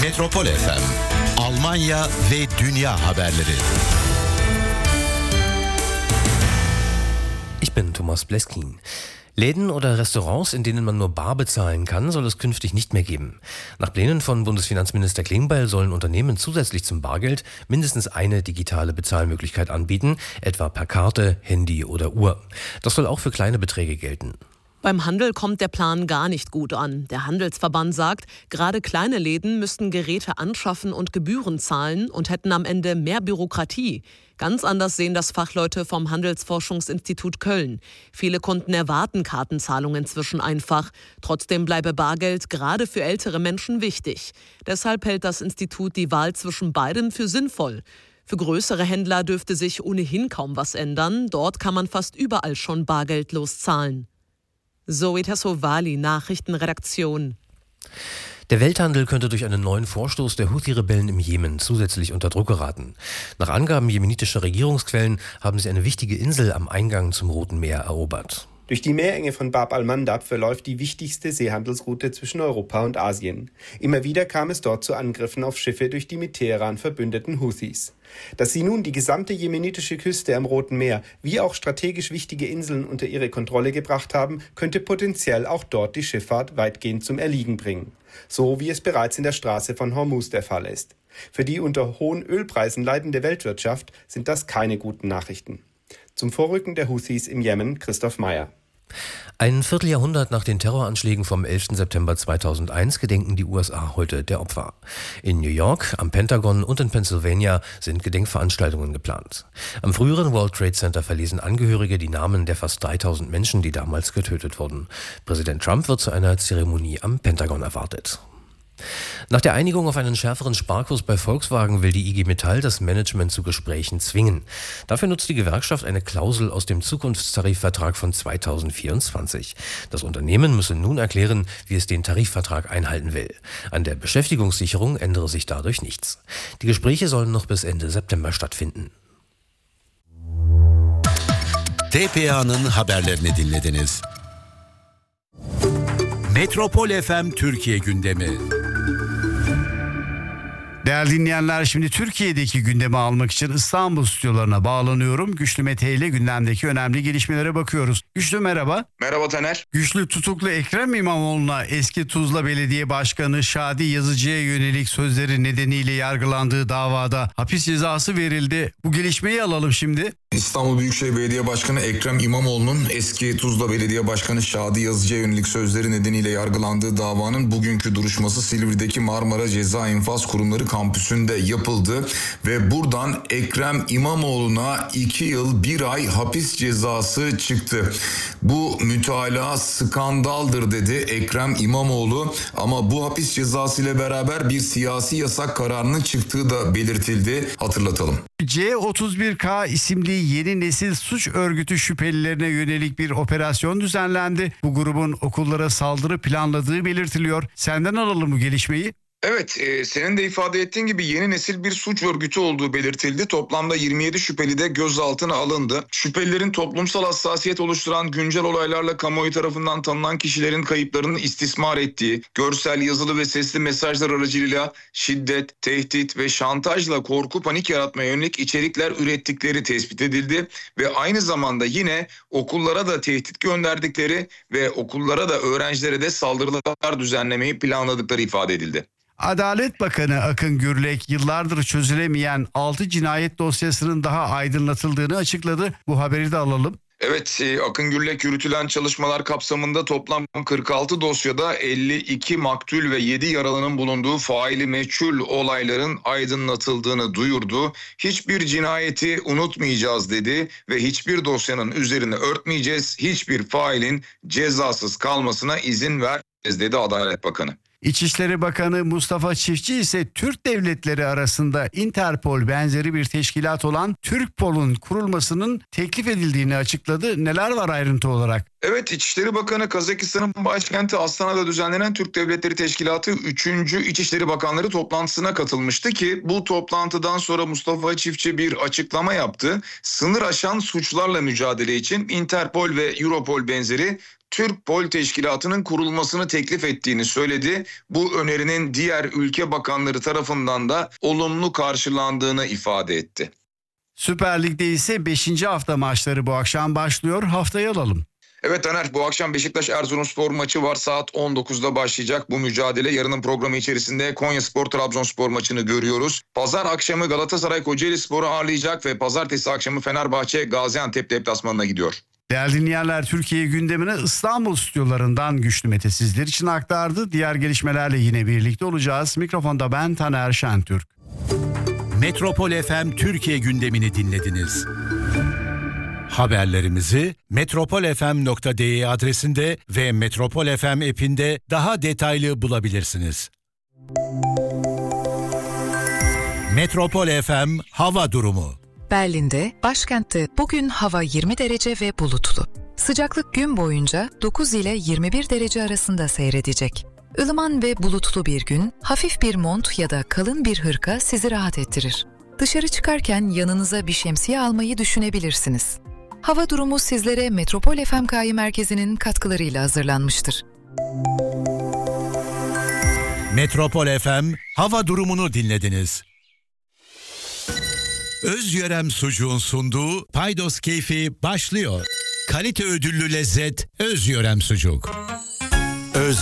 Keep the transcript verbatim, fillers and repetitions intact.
Metropol F M, Almanya ve Dünya haberleri. Ich bin Thomas Bleskin. Läden oder Restaurants, in denen man nur bar bezahlen kann, soll es künftig nicht mehr geben. Nach Plänen von Bundesfinanzminister Klingbeil sollen Unternehmen zusätzlich zum Bargeld mindestens eine digitale Bezahlmöglichkeit anbieten, etwa per Karte, Handy oder Uhr. Das soll auch für kleine Beträge gelten. Beim Handel kommt der Plan gar nicht gut an. Der Handelsverband sagt, gerade kleine Läden müssten Geräte anschaffen und Gebühren zahlen und hätten am Ende mehr Bürokratie. Ganz anders sehen das Fachleute vom Handelsforschungsinstitut Köln. Viele Kunden erwarten Kartenzahlung inzwischen einfach. Trotzdem bleibe Bargeld gerade für ältere Menschen wichtig. Deshalb hält das Institut die Wahl zwischen beidem für sinnvoll. Für größere Händler dürfte sich ohnehin kaum was ändern. Dort kann man fast überall schon bargeldlos zahlen. Zoe Tassovali, Nachrichtenredaktion. Der Welthandel könnte durch einen neuen Vorstoß der Houthi-Rebellen im Jemen zusätzlich unter Druck geraten. Nach Angaben jemenitischer Regierungsquellen haben sie eine wichtige Insel am Eingang zum Roten Meer erobert. Durch die Meerenge von Bab al-Mandab verläuft die wichtigste Seehandelsroute zwischen Europa und Asien. Immer wieder kam es dort zu Angriffen auf Schiffe durch die mit Teheran verbündeten Houthis. Dass sie nun die gesamte jemenitische Küste am Roten Meer wie auch strategisch wichtige Inseln unter ihre Kontrolle gebracht haben, könnte potenziell auch dort die Schifffahrt weitgehend zum Erliegen bringen. So wie es bereits in der Straße von Hormuz der Fall ist. Für die unter hohen Ölpreisen leidende Weltwirtschaft sind das keine guten Nachrichten. Zum Vorrücken der Houthis im Jemen, Christoph Meyer. Ein Vierteljahrhundert nach den Terroranschlägen vom elften September zweitausendeins gedenken die U S A heute der Opfer. In New York, am Pentagon und in Pennsylvania sind Gedenkveranstaltungen geplant. Am früheren World Trade Center verlesen Angehörige die Namen der fast dreitausend Menschen, die damals getötet wurden. Präsident Trump wird zu einer Zeremonie am Pentagon erwartet. Nach der Einigung auf einen schärferen Sparkurs bei Volkswagen will die I G Metall das Management zu Gesprächen zwingen. Dafür nutzt die Gewerkschaft eine Klausel aus dem Zukunftstarifvertrag von zweitausendvierundzwanzig. Das Unternehmen müsse nun erklären, wie es den Tarifvertrag einhalten will. An der Beschäftigungssicherung ändere sich dadurch nichts. Die Gespräche sollen noch bis Ende September stattfinden. T P A'nın haberlerini dinlediniz. Metropol F M Türkiye gündemi. Değerli dinleyenler, şimdi Türkiye'deki gündemi almak için İstanbul stüdyolarına bağlanıyorum. Güçlü Mete ile gündemdeki önemli gelişmelere bakıyoruz. Güçlü merhaba. Merhaba Taner. Güçlü, tutuklu Ekrem İmamoğlu'na eski Tuzla Belediye Başkanı Şadi Yazıcı'ya yönelik sözleri nedeniyle yargılandığı davada hapis cezası verildi. Bu gelişmeyi alalım şimdi. İstanbul Büyükşehir Belediye Başkanı Ekrem İmamoğlu'nun eski Tuzla Belediye Başkanı Şadi Yazıcı'ya yönelik sözleri nedeniyle yargılandığı davanın bugünkü duruşması Silivri'deki Marmara Ceza İnfaz Kurumları kampüsünde yapıldı ve buradan Ekrem İmamoğlu'na iki yıl bir ay hapis cezası çıktı. Bu mütalaa skandaldır dedi Ekrem İmamoğlu, ama bu hapis cezası ile beraber bir siyasi yasak kararının çıktığı da belirtildi. Hatırlatalım. C otuz bir K isimli yeni nesil suç örgütü şüphelilerine yönelik bir operasyon düzenlendi. Bu grubun okullara saldırı planladığı belirtiliyor. Senden alalım bu gelişmeyi. Evet, e, senin de ifade ettiğin gibi yeni nesil bir suç örgütü olduğu belirtildi. Toplamda yirmi yedi şüpheli de gözaltına alındı. Şüphelilerin toplumsal hassasiyet oluşturan güncel olaylarla kamuoyu tarafından tanınan kişilerin kayıplarını istismar ettiği, görsel, yazılı ve sesli mesajlar aracılığıyla şiddet, tehdit ve şantajla korku, panik yaratmaya yönelik içerikler ürettikleri tespit edildi ve aynı zamanda yine okullara da tehdit gönderdikleri ve okullara da öğrencilere de saldırılar düzenlemeyi planladıkları ifade edildi. Adalet Bakanı Akın Gürlek yıllardır çözülemeyen altı cinayet dosyasının daha aydınlatıldığını açıkladı. Bu haberi de alalım. Evet, Akın Gürlek yürütülen çalışmalar kapsamında toplam kırk altı dosyada elli iki maktul ve yedi yaralının bulunduğu faili meçhul olayların aydınlatıldığını duyurdu. Hiçbir cinayeti unutmayacağız dedi ve hiçbir dosyanın üzerine örtmeyeceğiz, hiçbir failin cezasız kalmasına izin vermeyeceğiz dedi Adalet Bakanı. İçişleri Bakanı Mustafa Çiftçi ise Türk devletleri arasında Interpol benzeri bir teşkilat olan Türkpol'un kurulmasının teklif edildiğini açıkladı. Neler var ayrıntı olarak? Evet, İçişleri Bakanı Kazakistan'ın başkenti Astana'da düzenlenen Türk Devletleri Teşkilatı üçüncü İçişleri Bakanları toplantısına katılmıştı ki bu toplantıdan sonra Mustafa Çiftçi bir açıklama yaptı. Sınır aşan suçlarla mücadele için Interpol ve Europol benzeri Türkpol Teşkilatı'nın kurulmasını teklif ettiğini söyledi. Bu önerinin diğer ülke bakanları tarafından da olumlu karşılandığını ifade etti. Süper Lig'de ise beşinci hafta maçları bu akşam başlıyor. Haftayı alalım. Evet Taner, bu akşam Beşiktaş-Erzurumspor maçı var. Saat on dokuzda başlayacak bu mücadele. Yarının programı içerisinde Konyaspor-Trabzonspor maçını görüyoruz. Pazar akşamı Galatasaray Kocaelispor'u ağırlayacak ve pazartesi akşamı Fenerbahçe Gaziantep deplasmanına gidiyor. Değerli dinleyenler, Türkiye gündemine İstanbul stüdyolarından Güçlü Mete sizler için aktardı. Diğer gelişmelerle yine birlikte olacağız. Mikrofonda ben Taner Şentürk. Metropol F M Türkiye gündemini dinlediniz. Haberlerimizi metropol f m nokta d e adresinde ve Metropol F M app'inde daha detaylı bulabilirsiniz. Metropol F M hava durumu. Berlin'de, başkentte bugün hava yirmi derece ve bulutlu. Sıcaklık gün boyunca dokuz ile yirmi bir derece arasında seyredecek. Ilıman ve bulutlu bir gün, hafif bir mont ya da kalın bir hırka sizi rahat ettirir. Dışarı çıkarken yanınıza bir şemsiye almayı düşünebilirsiniz. Hava durumu sizlere Metropol F M K merkezinin katkılarıyla hazırlanmıştır. Metropol F M hava durumunu dinlediniz. Özyörem Sucuğun sunduğu Paydos Keyfi başlıyor. Kalite ödüllü lezzet Özyörem Sucuk. Öz